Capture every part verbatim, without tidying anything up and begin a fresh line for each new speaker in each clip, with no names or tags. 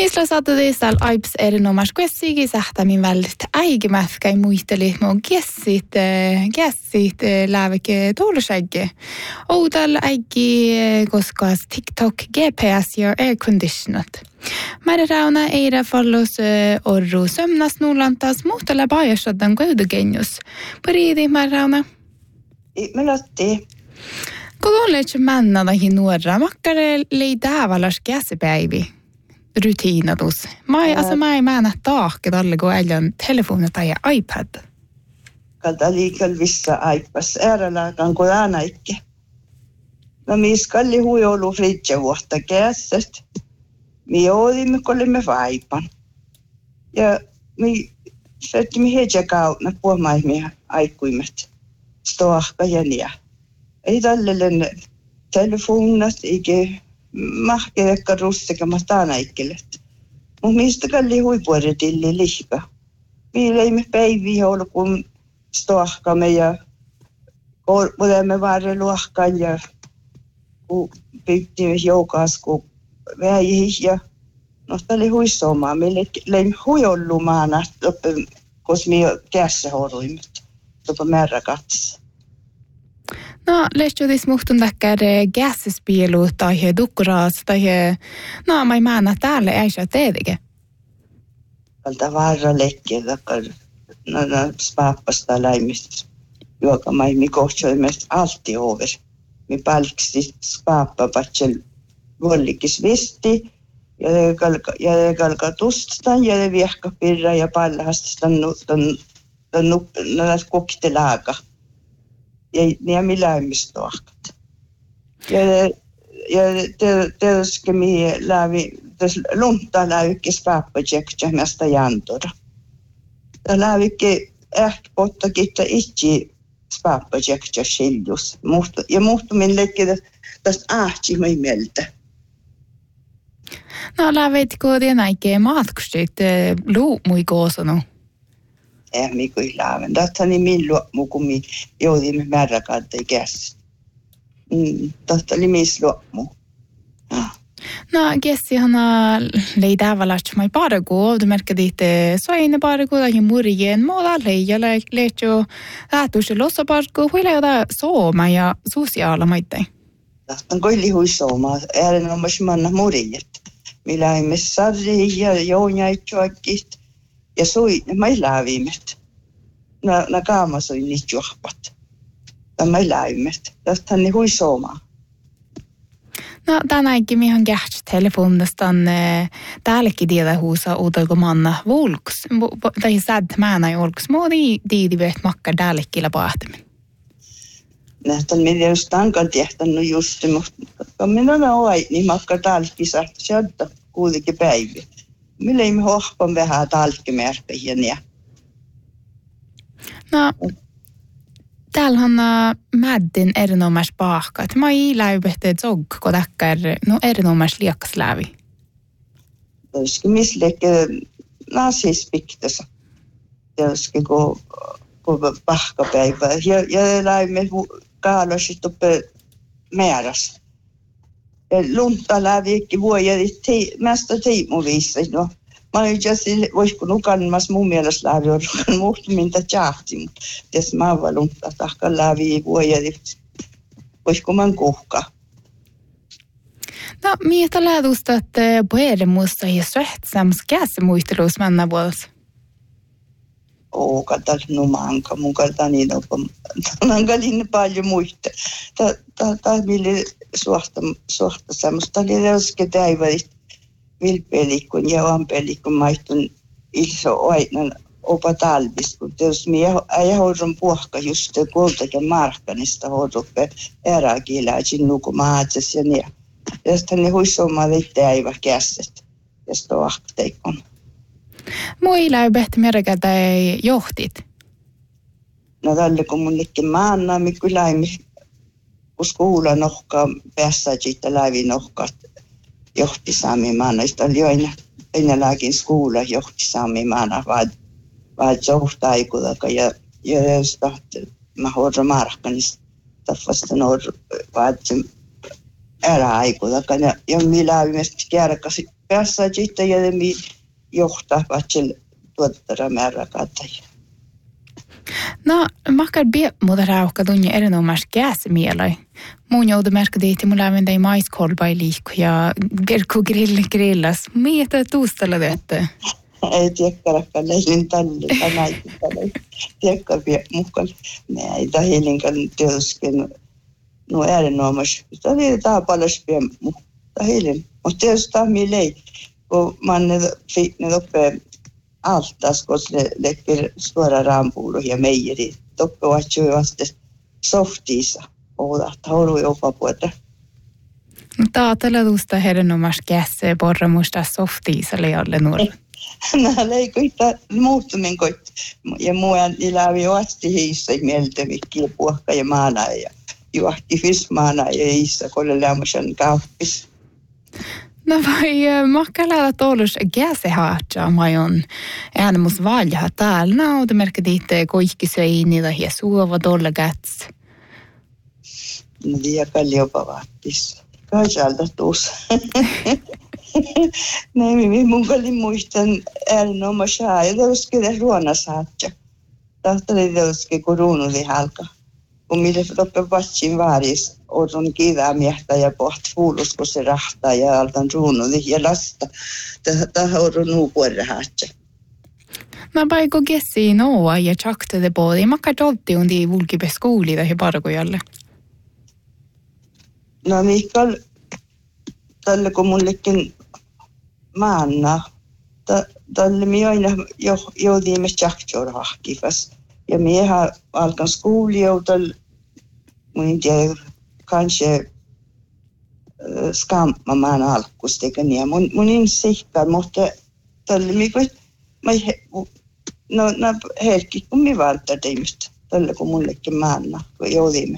Misla saatui täällä aips erinomaisesti, kun esikin sähtämin välistä äikimätkäin muisteli, että on kessit, kessit läväke tuolussägge. Oudalla äikki, koska TikTok, G P S ja air conditionat. Määrä eira fallos orru sömnas nuulantas, mutta läpäajassadan koudugenius. Pariidi määrä.
Me lotti.
Kun olet männa dahin nuorra, makkare lei täväläs käsipäivi. Rutiinatus. Mai asa mai mänä taakka tälle kun äljän telefoni tai iPad.
Kalta liikal vissa iPads äärälääkään kuin äänäikki. No mis kalli huijolu fritse vuotta kässästä. Mi oodimme kolme vaipan. Ja mi sötti mi heitä kautta puhumaimi aikuimet. Stoahka ja niä. Ei tälle telefonat eikä mahkeekka russekamasta aanaikkelet. Mutta mistä kalli huipuoretilli lihka. Mi leimme päiviä ollut kun stoahkamme ja olemme vaare luokkaan ja kun pyyttimme joukas kun väihin ja no tälle huissomaan. Me leimme huijollumaana koska me kässä horuimme. Tuopa määrä katsa.
No, lehtjodis muhtun täkkär gässispielu tai dukkuraas tai no, mä mäännä täällä ei saa teedige.
Kalta varra lekkiä takkar no, no, spappasta läimistä. Joka mä mi kohtsoimme alti over. Mi palksti spappa patsel vollikis visti ja kalka ja kalka tustan ja viehka pirra ja pallahasta tan tan no koktelaaga. Ja ne mi lämmistoahkat. Ja ja te teske mi lävi des lunta läykis pappajektja mesta jantora. Ta lävikki ehkä potta kitta itsi pappajektja skiljus. Muhtu ja muhtu min lekki tästä ahti mai mieltä.
No lävitkö te näikee matkustit luu mui koosonu?
Eh, mi kui laaven. Tähtani min luokmu, kun mi joudimme määräkautta ikässä. Mm, tähtä oli mis luokmu.
No, kessi hana lei tävälästä mai parku. Du märker ditte soine parku, tai murjen muuta leija leitjo lähtuisi lossa parku. Huile jota sooma ja sosiaala maittain.
Tähtän koili hui sooma. Äärenomais manna murjet. Mi läimme sarri ja jounjaitjoakit. Ja sui, mä ei lävimet. Nä, nä kaamasui niitä juhpat. Mä ei lävimet. Tästä hän hui soomaa.
No, tänäänkin mihan kähtsä telefonista täälläkin tiedä huusa uudelko manna volks. Tai säd määnä ei volks. Mä oon tiidi veht makka täälläkin läpahtamin.
Nähtän minä just tankan tehtänyt just, mutta minä olen niin makka täälläkin saada sieltä kuitenkin päiviä. Millä ei me hohpan vähän talkkimärkkiä.
No, täällä on mäddin erinomais paahkat. Mä ei läypähtee zogko täkkär, no erinomais liekkas lävi.
Toiski mislekke nasispiktässä. Toiski kun pahkapäivä. Ja, ja läimme kaalasit uppe määrässä. Lunta lävikki vuojarit mästä tiimuviissa. No, mä olin just voisiko nukanmas mun mielestä lävi on muhtu mintä tjahti, mutta tässä mä oon lunta tahkan lävi vuojarit. Voisiko mä kuhka?
No, mitä lähtusta, että puhelimusta ja söhtsams käsi muistelus mennä vuodessa?
Oo, katal numanka, mun kalta niin on. Nankalin paljon muista. Tämä mille suhta suhta semmoista oli rauske täivärit vilpelikun ja ampelikun maitun ilso aina opa talvis, kun jos minä ei hoidon puhka just kultakin markkanista hoidoppe eräkiläisin nukumaatses ja niin. Ja sitten ne huissomaa liittää äivä kässet ja sitten on ahtaikon.
Moi läybehti merkätä ei johtit?
No tälle kun mun liikin maanna, mi kyllä ei kun skuulla nohkaa päässä siitä lävi nohkaa johti saami maana. Sitä oli aina, aina lääkin skuulla johti saami maana, vaan vaan johtaikuudaka ja ja jos tahti mä hoidon markkanista taffasta noin vaan ääraaikoja. Ja millä ilmeisesti kärkäsi päässä sitten ja mi johtaa vatsel tuottara määrä katsajia.
No, makar be muuta rauhka tunnia erinomaisesti käsimielai. Mun joudu merkkiä, mulla on ei maiskolbai liikku ja gerku grill grillas. Mitä tuustella teette?
Ei tiekkarakkaan leilin tälle, tai näitä tälle. Tiekkarvia mukaan. Näitä heilinkään työsken. No erinomaisesti. Tämä oli tämä paljon spien mutta heilin. Mutta tietysti tämä milei, kun man ne oppee altas, kun se lekkir suora rampuulu ja meijeri. Toppe vatsui vasta softiisa. Oda, taulu jopa puolta.
Tämä tällä tuosta erinomaisesti käsee porramusta softiisa lejalle nuorille.
Nämä leikuita muuttuminen koit. Ja muun ilävi vasti hiissä mieltä mikkiä puhka ja maana ja juohti fismaana ja hiissä, kun oli lämmöisen kauppis.
No vai makkalailla tuollus käse haatsaa majon äänemus valjaha täällä. No, te merkkiä koikki söinillä ja suova tuolla käts.
No liian jopa vaattis. Kaikalta tuossa. Näin, mun kalli muistan erinomaisesti ja tietysti ruonasaatja. Tahtali tietysti kun ruunuli halka. Kun mille loppe vatsin vaaris, on kivämiehtä ja poht fuulus, kun se rahtaa ja altan ruunuli ja lasta. Tämä on nuupuolella haatja.
No paiko kessi noa ja tjaktade poodi. Makka tolti on tii vulkipe skoulida ja parkojalle.
No Mikael, tälle kun mullekin maanna, tälle minä aina joudimme tjaktjorahkifas. Ja minä alkan skoulioutalla, mun en tiedä, kanske skammamaan alkustekan. Ja mun, mun en sihkaa, mutta tälle minä, no, no herkki, kun minä valtaa teimistä, tälle kun mullekin maanna, kun joudimme.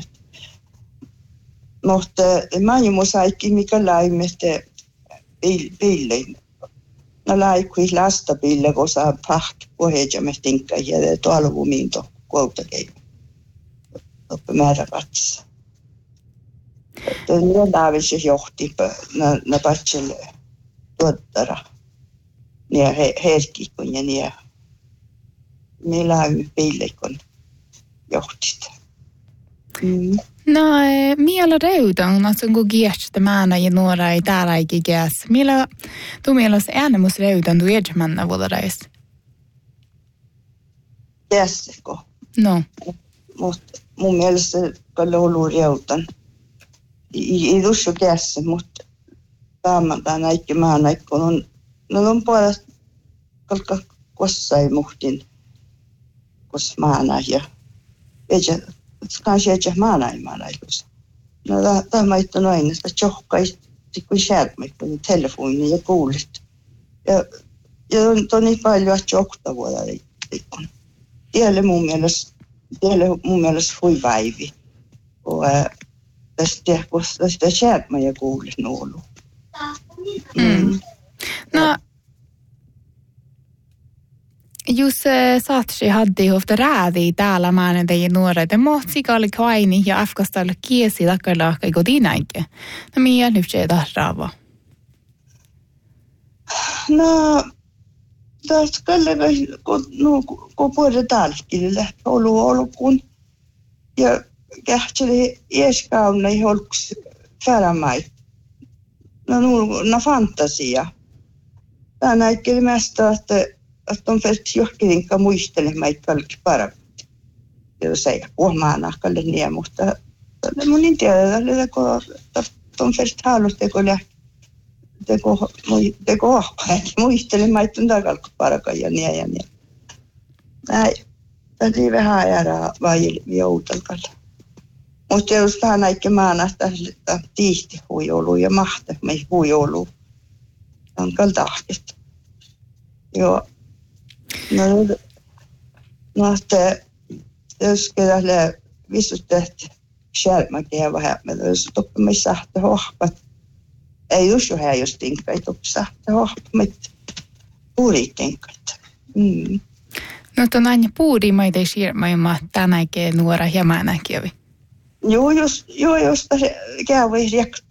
Mutta mä en mun saikki, mikä laimette biillein. No laikui lasta bille, kun saa pahti pohjajamme tinkkaa ja tuolla vumiin tuon koutakein. Toppe määrä vatsissa. Tuon laavissa johti na patselle tuottara. Ja herkikon ja niin. Me laimme bille, kun johtit. Mm.
No, millä reudan, että kun kiehtä määnä ja nuora ei täällä eikä kies. Millä tu mielessä äänemus reudan tu edmännä vuodareis?
Kiessäkö?
No.
Mutta mun mielestä kalle ollut reudan. Ei tuossa kiessä, mutta päämäntään näikki määnä, kun on, no on puolesta kalka kossai muhtin, kos määnä ja eikä kanske ei maana ei maana eikös. No tämä ei ole noin, että tjohkaisti kun skärmit, kun telefoni ja kuulit. Ja, ja on, on niin paljon, että tjohta vuoda liikkun. Tielle mun mielestä, tielle mun mielestä hui päivi. Ja tästä, kun tästä skärmä ja kuulit nuolu.
Mm. No, jos saatsi haddi hofta räädi täällä maana teidän nuoret, ja mohtsika oli kaini ja afkastalle kiesi takalla kai kotinäinkin. No mikä nyt se tahraava?
No, taas kalle kun puhutaan talkille, olu olukun. Ja kähtseli iäskauna ei holks färämai. No, no fantasia. Tämä näikkeli mästä, että että on fält johkirinka muistelemaan, että kaikki paremmin. Ja se ei puhumaan nahkalle niin, mutta mun en tiedä, että on fält halus teko lähti. Teko, teko ohpääkin muistelemaan, että on takalko paremmin ja niin ja niin. Näin. Tämä oli vähän ajaraa vai joutalkalle. Mutta jos vähän näikin maanasta, että tiihti huijoulu ja mahti mei huijoulu. On kaltaahkista. Joo. No, no että jos kerälle vissutteet skärmäkiä vähän, mutta jos toppimme sahte hohpat, ei just jo här just tinkka, ei toppi sahte hohpat, puuri tinkkat. Mm.
No tuon aina puuri maita ei siirmäimä tänäkin nuora ja määnäkin.
Joo, jos, joo, jos se käy riekta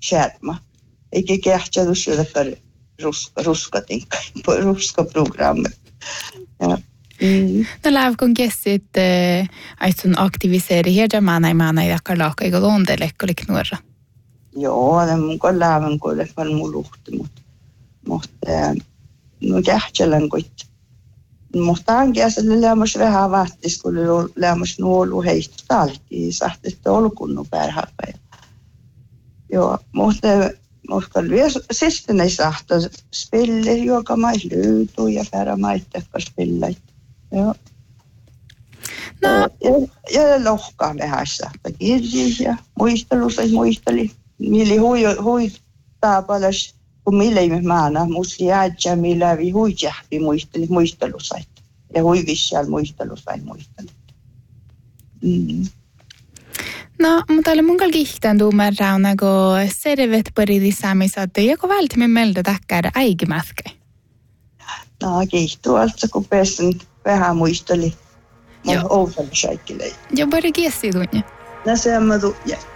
skärma. Eikä kehtää syödäkään ruska, ruskatinka, ruskaprogrammet. Ja. Mm.
No lävkon kessit att sun aktivisera hela mana i mana i dakar laka igår onde lekkolik nuora.
Joo, det mun kan läven kun det var mun luhti, mutta mutta no kähtsälän koit. Mutta ankeaselle lämmäs vähän vaattis, kun lämmäs nuolu heistä talki, sahti tolkunnu pärhäpä. Joo, mutta mutta vielä sitten ei sahta spille, joka mais löytyy ja färä maittekka spillait. Joo.
No.
Ja, ja lohkaa vähän sahta kirjia ja muistelussa muisteli. Mili hui hui taapalas kun mille maana muski jäädä millä vi hui jähti muisteli muistelussa ja hui vissal muistelussa muisteli. Mm.
No, mutta oli mun kalkihtan tuumar rauna kun servet paridi saamisaatte joko välttämättä melda takkara äikimätkä.
No, kiihtuu alltså kun pääsin vähän muisteli. Joo. Outan shaikkilei.
Jo bara gessi tunne.
No se on mä tu-